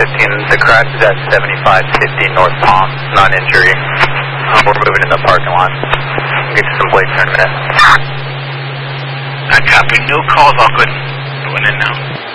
15, the crash is at 7550 North Palm, non-injury. We're moving in the parking lot. We'll get you some plates here in a minute. I copy. No calls, all good. Going in now.